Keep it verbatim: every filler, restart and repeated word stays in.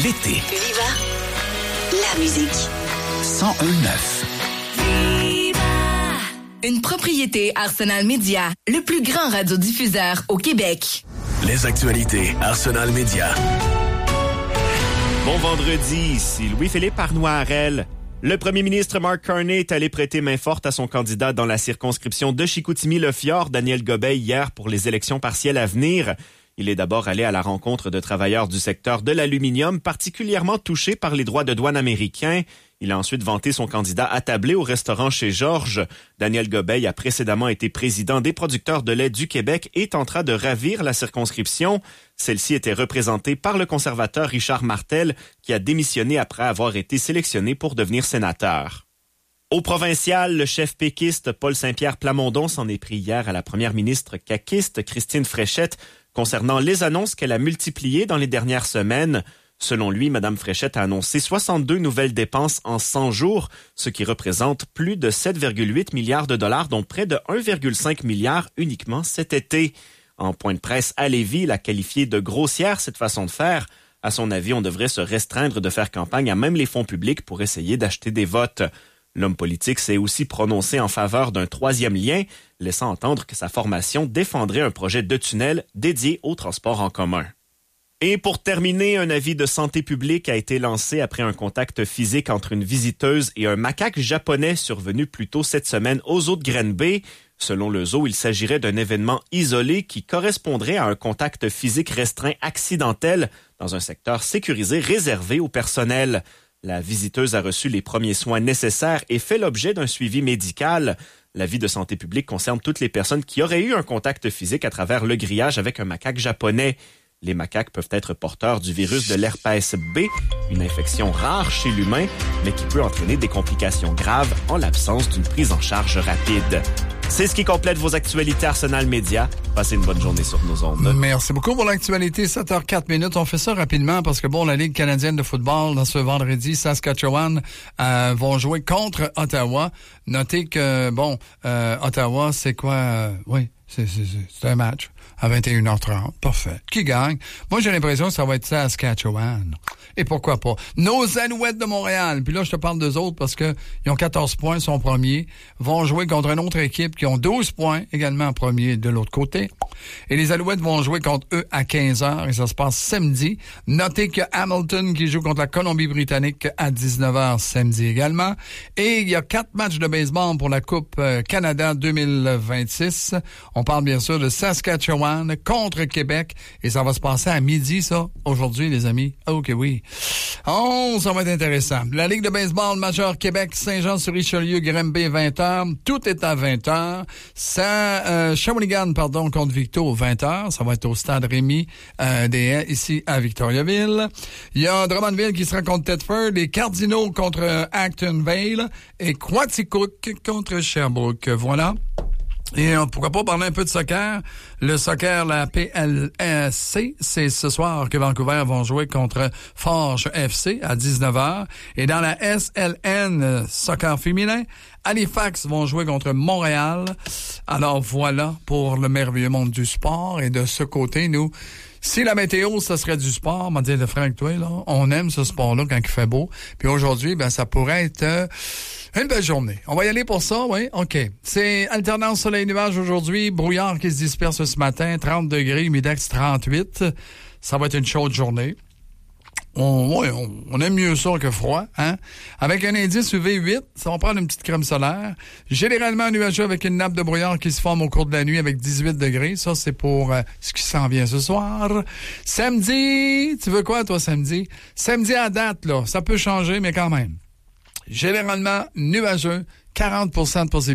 L'été. Viva la musique. cent un neuf. Une propriété Arsenal Média, le plus grand radiodiffuseur au Québec. Les actualités Arsenal Média. Bon vendredi, ici Louis-Philippe Arnoirel. Le premier ministre Mark Carney est allé prêter main forte à son candidat dans la circonscription de Chicoutimi-Le-Fjord, Daniel Gobeil, hier pour les élections partielles à venir. Il est d'abord allé à la rencontre de travailleurs du secteur de l'aluminium, particulièrement touchés par les droits de douane américains. Il a ensuite vanté son candidat attablé au restaurant chez Georges. Daniel Gobeil a précédemment été président des producteurs de lait du Québec et tentera de ravir la circonscription. Celle-ci était représentée par le conservateur Richard Martel, qui a démissionné après avoir été sélectionné pour devenir sénateur. Au provincial, le chef péquiste Paul Saint-Pierre Plamondon s'en est pris hier à la première ministre caquiste Christine Fréchette concernant les annonces qu'elle a multipliées dans les dernières semaines. Selon lui, Mme Fréchette a annoncé soixante-deux nouvelles dépenses en cent jours, ce qui représente plus de sept virgule huit milliards de dollars, dont près de un virgule cinq milliard uniquement cet été. En point de presse à Lévis, il a qualifié de grossière cette façon de faire. À son avis, on devrait se restreindre de faire campagne à même les fonds publics pour essayer d'acheter des votes. L'homme politique s'est aussi prononcé en faveur d'un troisième lien, laissant entendre que sa formation défendrait un projet de tunnel dédié au transport en commun. Et pour terminer, un avis de santé publique a été lancé après un contact physique entre une visiteuse et un macaque japonais survenu plus tôt cette semaine aux eaux de Granby. Selon le zoo, il s'agirait d'un événement isolé qui correspondrait à un contact physique restreint accidentel dans un secteur sécurisé réservé au personnel. La visiteuse a reçu les premiers soins nécessaires et fait l'objet d'un suivi médical. L'avis de santé publique concerne toutes les personnes qui auraient eu un contact physique à travers le grillage avec un macaque japonais. Les macaques peuvent être porteurs du virus de l'herpès B, une infection rare chez l'humain, mais qui peut entraîner des complications graves en l'absence d'une prise en charge rapide. C'est ce qui complète vos actualités Arsenal Média. Passez une bonne journée sur nos ondes. Merci beaucoup pour l'actualité. sept heures quatre minutes. On fait ça rapidement parce que, bon, la Ligue canadienne de football, dans ce vendredi, Saskatchewan euh, vont jouer contre Ottawa. Notez que, bon, euh, Ottawa, c'est quoi? Euh, oui, c'est, c'est, c'est, c'est un match à vingt et une heures trente. Parfait. Qui gagne? Moi, j'ai l'impression que ça va être Saskatchewan. Et pourquoi pas? Nos Alouettes de Montréal, puis là, je te parle d'eux autres parce que ils ont quatorze points, sont premiers, vont jouer contre une autre équipe qui ont douze points, également en premier de l'autre côté. Et les Alouettes vont jouer contre eux à quinze heures et ça se passe samedi. Notez qu'il y a Hamilton qui joue contre la Colombie-Britannique à dix-neuf heures samedi également. Et il y a quatre matchs de baseball pour la Coupe Canada deux mille vingt-six. On parle bien sûr de Saskatchewan contre Québec et ça va se passer à midi, ça, aujourd'hui, les amis. OK, oui. Oh, ça va être intéressant. La Ligue de baseball majeure Québec, Saint-Jean-sur-Richelieu, Granby, vingt heures. Tout est à vingt heures. Ça, euh, Shawinigan, pardon, contre Victo, vingt heures. Ça va être au Stade Rémy euh, des Haies, ici à Victoriaville. Il y a Drummondville qui sera contre Thetford, les Cardinaux contre euh, Acton Vale et Quaticook contre Sherbrooke. Voilà. Et euh, pourquoi pas parler un peu de soccer. Le soccer, la P L C, c'est ce soir que Vancouver vont jouer contre Forge F C à dix-neuf heures. Et dans la S L N, euh, soccer féminin, Halifax vont jouer contre Montréal. Alors voilà pour le merveilleux monde du sport. Et de ce côté, nous, si la météo, ça serait du sport, m'a dit le Franck, toi, là, on aime ce sport-là quand il fait beau. Puis aujourd'hui, ben ça pourrait être euh, une belle journée. On va y aller pour ça, oui? OK. C'est alternance soleil-nuage aujourd'hui, brouillard qui se disperse ce matin, trente degrés, humidex trente-huit. Ça va être une chaude journée. On, ouais, on, on aime mieux ça que froid, hein? Avec un indice U V huit, ça va prendre une petite crème solaire. Généralement nuageux avec une nappe de brouillard qui se forme au cours de la nuit avec dix-huit degrés. Ça, c'est pour euh, ce qui s'en vient ce soir. Samedi, tu veux quoi, toi, samedi? Samedi à date, là, ça peut changer, mais quand même. Généralement nuageux, quarante pour cent de possibilité.